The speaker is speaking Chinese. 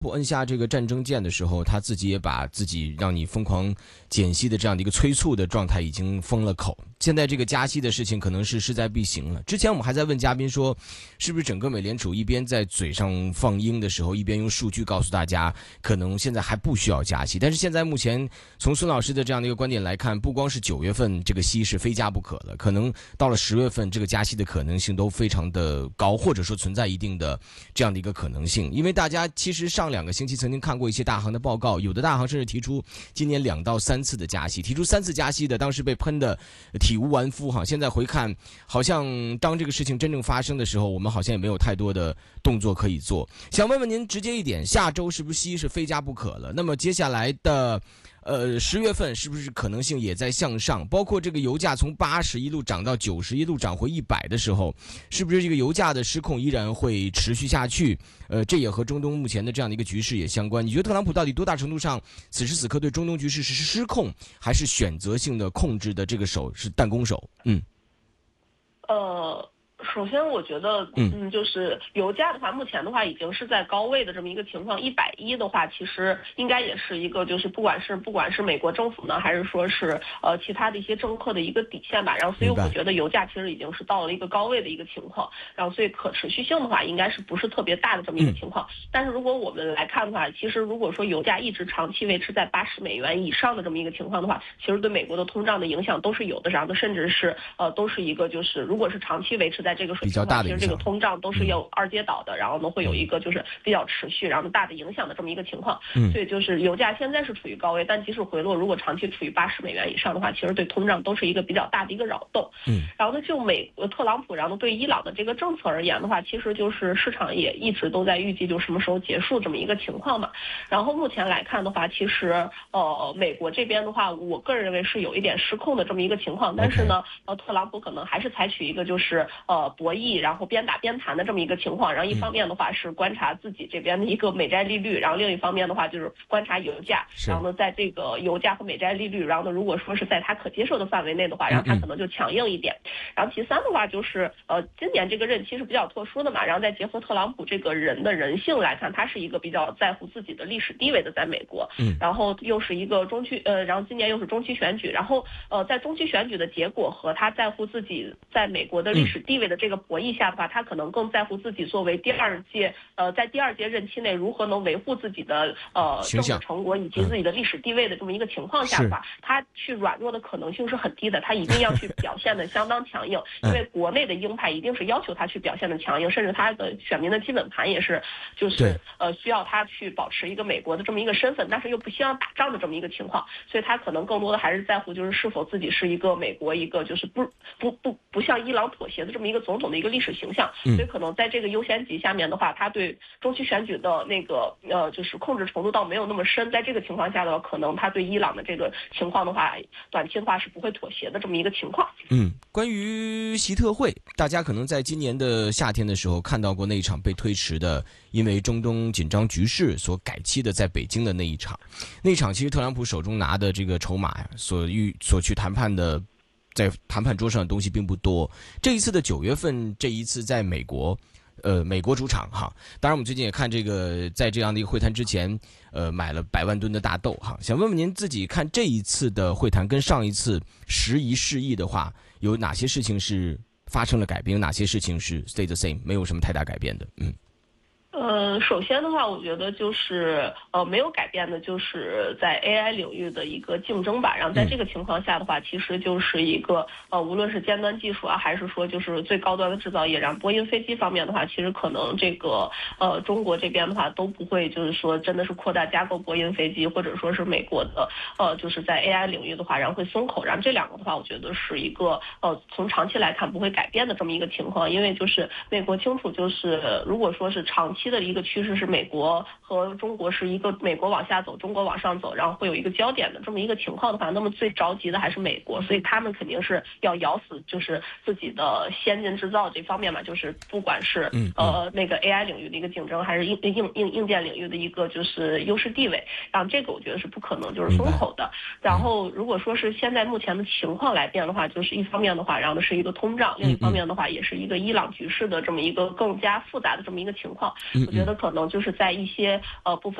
不摁下这个战争键的时候，他自己也把自己让你疯狂减息的这样的一个催促的状态已经封了口。现在这个加息的事情可能是势在必行了。之前我们还在问嘉宾说，是不是整个美联储一边在嘴上放鹰的时候，一边用数据告诉大家，可能现在还不需要加息。但是现在目前从孙老师的这样的一个观点来看，不光是9月份这个息是非加不可了，可能到了10月份这个加息的可能性都非常的高，或者说存在一定的这样的一个可能性。因为大家其实上2个星期曾经看过一些大行的报告，有的大行甚至提出今年2到3次的加息，提出3次加息的，当时被喷的体无完肤哈。现在回看，好像当这个事情真正发生的时候，我们好像也没有太多的动作可以做。想问问您直接一点，下周是不是息是非加不可了？那么接下来的10月份是不是可能性也在向上？包括这个油价从80一路涨到90，一路涨回100的时候，是不是这个油价的失控依然会持续下去？这也和中东目前的这样的一个局势也相关。你觉得特朗普到底多大程度上此时此刻对中东局势是失控，还是选择性的控制的这个手是弹弓手？ 首先我觉得，就是油价的话，目前的话已经是在高位的这么一个情况，110的话，其实应该也是一个，就是不管是美国政府呢，还是说是其他的一些政客的一个底线吧。然后，所以我觉得油价其实已经是到了一个高位的一个情况，然后所以可持续性的话，应该是不是特别大的这么一个情况。但是如果我们来看的话，其实如果说油价一直长期维持在$80以上的这么一个情况的话，其实对美国的通胀的影响都是有的，然后甚至是都是一个就是如果是长期维持在这个水平的话，其实这个通胀都是有二阶倒的，然后呢会有一个就是比较持续然后大的影响的这么一个情况。所以就是油价现在是处于高位，但即使回落，如果长期处于$80以上的话，其实对通胀都是一个比较大的一个扰动。然后呢，就特朗普然后对伊朗的这个政策而言的话，其实就是市场也一直都在预计就什么时候结束这么一个情况嘛。然后目前来看的话，其实美国这边的话，我个人认为是有一点失控的这么一个情况，但是呢，特朗普可能还是采取一个就是博弈，然后边打边谈的这么一个情况。然后一方面的话是观察自己这边的一个美债利率，然后另一方面的话就是观察油价，然后呢在这个油价和美债利率，然后呢如果说是在他可接受的范围内的话，然后他可能就强硬一点。然后其三的话就是今年这个任期是比较特殊的嘛，然后再结合特朗普这个人的人性来看，他是一个比较在乎自己的历史地位的在美国，然后又是一个然后今年又是中期选举，然后在中期选举的结果和他在乎自己在美国的历史地位的这个博弈下的话，他可能更在乎自己作为在第二届任期内如何能维护自己的政治成果以及自己的历史地位的这么一个情况下的话，他去软弱的可能性是很低的，他一定要去表现的相当强硬，因为国内的鹰派一定是要求他去表现的强硬，甚至他的选民的基本盘也是就是需要他去保持一个美国的这么一个身份，但是又不希望打仗的这么一个情况，所以他可能更多的还是在乎就是是否自己是一个美国一个就是不向伊朗妥协的这么一个总统的一个历史形象。所以可能在这个优先级下面的话，他对中期选举的那个就是控制程度倒没有那么深，在这个情况下的话，可能他对伊朗的这个情况的话，短期的话是不会妥协的这么一个情况。 关于习特会，大家可能在今年的夏天的时候看到过那一场被推迟的，因为中东紧张局势所改期的在北京的那一场。那一场其实特朗普手中拿的这个筹码呀，所去谈判的，在谈判桌上的东西并不多。这一次的9月份，这一次在美国主场哈。当然我们最近也看这个，在这样的一个会谈之前，买了100万吨的大豆哈。想问问您自己看这一次的会谈跟上一次时移世易的话，有哪些事情是发生了改变，有哪些事情是 stay the same， 没有什么太大改变的？ 首先的话，我觉得就是没有改变的，就是在 AI 领域的一个竞争吧。然后在这个情况下的话，其实就是一个无论是尖端技术啊，还是说就是最高端的制造业，然后波音飞机方面的话，其实可能这个中国这边的话都不会就是说真的是扩大加购波音飞机，或者说是美国的就是在 AI 领域的话，然后会松口。然后这两个的话，我觉得是一个从长期来看不会改变的这么一个情况，因为就是美国清楚就是如果说是长期的一个趋势是美国和中国是一个美国往下走，中国往上走，然后会有一个焦点的这么一个情况的话，那么最着急的还是美国，所以他们肯定是要咬死就是自己的先进制造这方面嘛，就是不管是那个 AI 领域的一个竞争，还是硬件领域的一个就是优势地位，然后这个我觉得是不可能就是松口的。然后如果说是现在目前的情况来变的话，就是一方面的话，然后呢是一个通胀，另一方面的话也是一个伊朗局势的这么一个更加复杂的这么一个情况。 我觉得可能就是在一些部分